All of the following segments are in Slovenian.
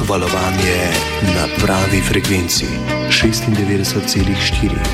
Valovanje na pravi frekvenci 96,4.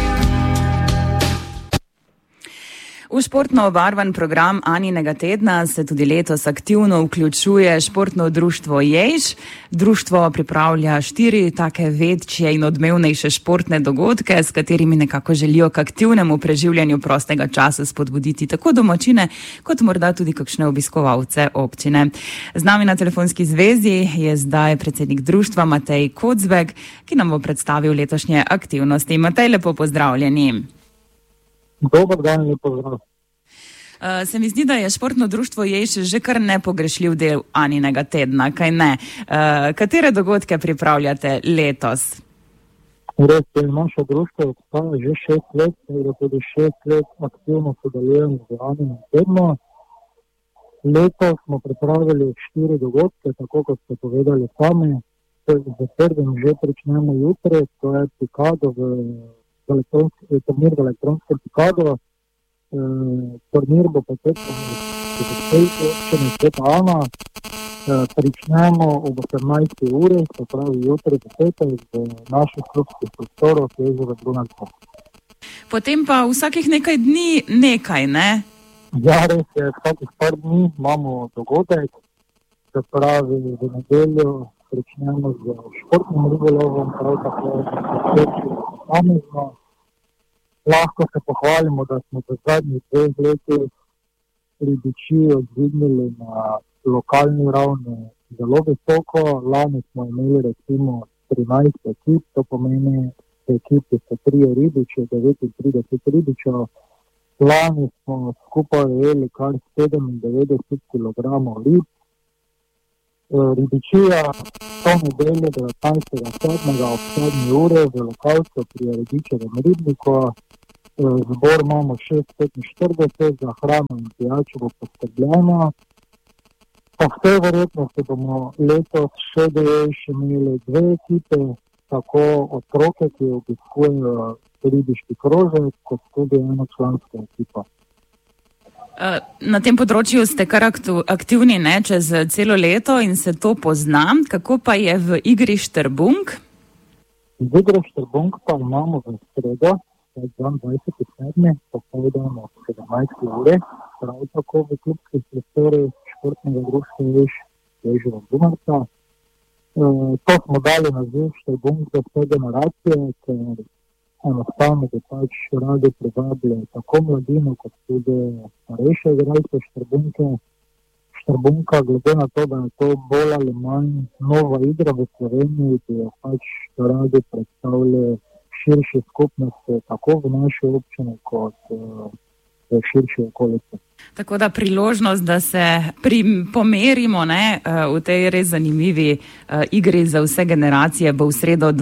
V športno obarvan program Aninega tedna se tudi letos aktivno vključuje športno društvo Jejš. Društvo pripravlja 4 take večje in odmevnejše športne dogodke, s katerimi nekako želijo k aktivnemu preživljanju prostega časa spodbuditi tako domačine, kot morda tudi kakšne obiskovalce občine. Z nami na telefonski zvezi je zdaj predsednik društva Matej Kocbek, ki nam bo predstavil letošnje aktivnosti. Matej, lepo pozdravljeni. Dobar dan, lepo pozdrav. Se mi zdi, da je športno društvo Jejš že kar nepogrešljiv del Aninega tedna, kaj ne? Katere dogodke pripravljate letos? Res je, naše društvo obstaja že 6 let, da tudi 6 let aktivno sodelujem z Aninim tednom. Letos smo pripravili 4 dogodke, tako kot ste povedali sami. Z prvim že pričnemo jutri, to je pikado turnir v elektronskem pikadu. Turnir bo potekal v občini Sveta Ana. Pričnemo ob 18. uri, se pravi jutri potekaj v naših klubskih prostorov v jezeru Brunarsko. Potem pa vsakih nekaj dni nekaj, ne? Ja, res je, vsakih par dni imamo dogodek, se pravi v nedeljo pričnemo z športnim ribolovom, prav tako posamezno. Lahko se pohvalimo, da smo v zadnjih 2 letih ribičijo dvignili na lokalni ravni zelo visoko. Lani smo imeli recimo 13 ekip, to pomeni ekipi so 3 ribiči, 39 ribičev. Lani smo skupaj jeli kar 97 kg rib. Ribičija to nedeljo 19.7. ob 7. ure v lokalcu pri Ribičevem ribniku. Zbor imamo 6:45, za hrano in pijačo bo poskrbljeno. Po vsej verjetnosti bomo letos še imeli 2 ekipe, tako otroke, ki obiskujejo ribiški krožek, kot tudi enočlanska ekipa. Na tem področju ste kar aktivni, ne, čez celo leto in se to pozna. Kako pa je v igri Štrbunk? V igri Štrbunk pa imamo v sredo, 22.7. popoldan ob 17. uri, prav tako v klubskih prostorih športnega društva jezeru Brunarska. To smo dali naziv Štrbunk za vse generacije, ker enostavno bi pač radi privabili tako mladino, kot tudi starejše igralce Štrbunka, glede na to, da je to bolj ali manj nova igra v Sloveniji, bi jo pač radi predstavili širši skupnosti, tako v naši občini, kot v širši okolici. Tako da priložnost, da se pomerimo, ne, v tej res zanimivi igri za vse generacije, bo v sredo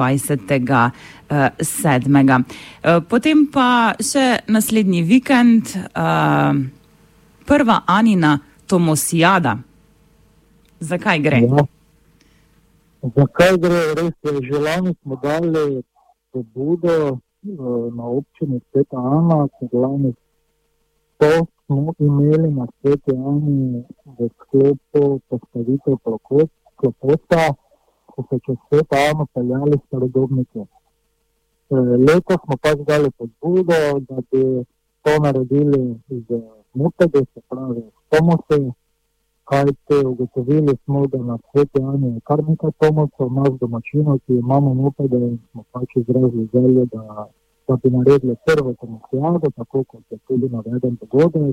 22.7. Potem pa še naslednji vikend, prva Anina Tomosijada. Zakaj gre? Ja. Zakaj gre? Res je, že lani smo dali pobudo na občini Sveta Ana, ker lani to smo imeli na Sveti Ani v sklopu postavitev klopota, ko so čez Sveta Ano peljali starodobniki. Letos smo pač dali pobudo, da bi to naredili z mopedi, se pravi s tomosi, kajti ugotovili smo, da na Sveti Ani je kar nekaj tomosov, nas domačinov, ki imamo mopede, in smo pač izrazili željo, da bi naredili prvo tomosijado, tako kot je tudi naveden dogodek.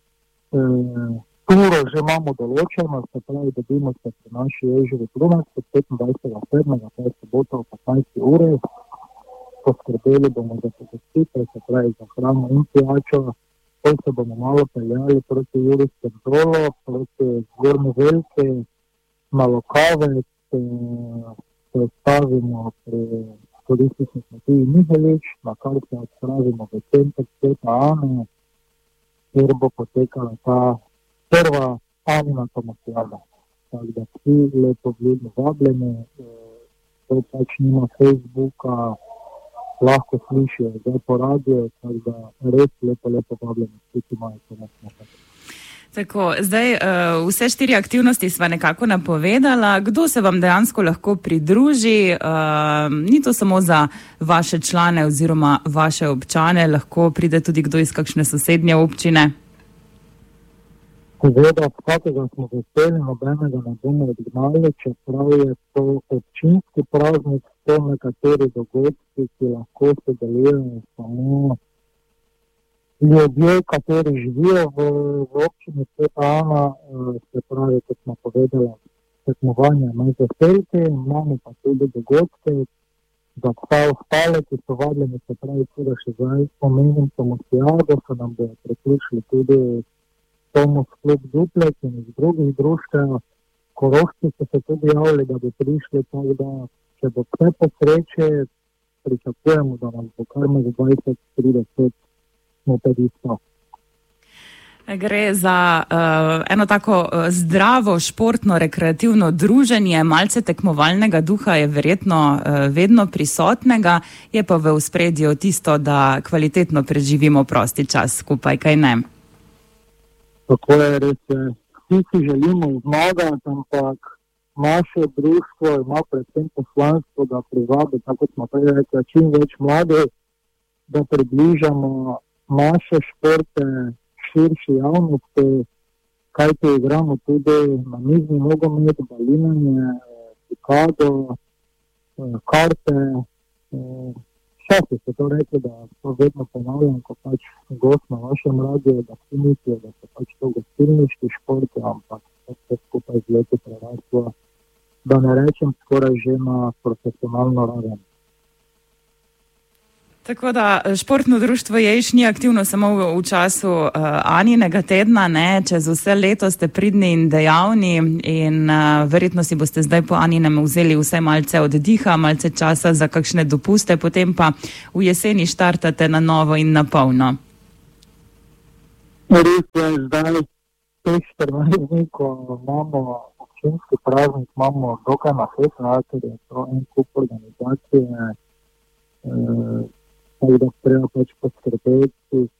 Turo že imamo določeno, se pravi, dobimo se pri naši jezeru Brunarsko 25.7. to je sobota ob 15. uri. Poskrbeli bomo za pogostitev, se pravi za hrano in pijačo. Potem se bomo malo peljali proti Jurijskem dolu, proti Zgornji Veliki, na Lokavec, se ostavimo pri turistični kmetiji Mihelič, na kar se odpravimo v center Sveta Ane, kjer bo potekala ta prva Anina Tomosijada. Tako da vsi lepo vljudno vabljeni, to pač nima Facebooka, lahko slišijo zdaj po radiju, tako da res lepo vabljeni vsi, ki imajo Tomosijada. Tako, zdaj vse 4 aktivnosti sva nekako napovedala. Kdo se vam dejansko lahko pridruži? Ni to samo za vaše člane oziroma vaše občane, lahko pride tudi kdo iz kakšne sosednje občine? Seveda, vsakega smo veseli, nobenega ne bomo odgnali, čeprav je to občinski praznik, so nekateri dogodki, ki lahko sodelujejo samo ljudje, kateri živijo v občini Sveta Ana, se pravi, kot smo povedali, tekmovanje med veselki, imamo pa tudi dogodke za vse ostale, ki so vabljeni, se pravi, tudi še zdaj omenim Tomosijado, se nam bojo priključili tudi Tomos klub Duplek in iz drugih društev. Korošci so se tudi javili, da bi prišli, tako da če bo vse po sreči, pričakujemo, da nam bo kar med 20-30 mopedistov. Gre za eno tako zdravo, športno, rekreativno druženje, malce tekmovalnega duha je verjetno vedno prisotnega, je pa v ospredju tisto, da kvalitetno preživimo prosti čas skupaj, kaj ne? Tako je, res je. Vsi si želimo zmagati, ampak naše društvo ima predvsem poslanstvo, da privabi, tako smo prej rekli, čim več mladih, da približamo naše športe širši javnosti, kajti igramo tudi na mizni nogomet, balinanje, pikado, karte. Včasih so to rekli, da to vedno ponavljam, ko pač gost na vašem radiju, da vsi mislijo, da so pač to gostilniški športi, ampak vse skupaj z leti preraslo, da ne rečem skoraj že na profesionalno raven. Tako da športno društvo Jejš ni aktivno samo v času Aninega tedna, ne, čez vse leto ste pridni in dejavni in verjetno si boste zdaj po Aninem vzeli vse malce oddiha, malce časa za kakšne dopuste, potem pa v jeseni štartate na novo in na polno. Res je, zdaj teh 14 dni, ko imamo občinski praznik, imamo dokaj na festa, ker je to en kup organizacije, tako da treba pač poskrbeti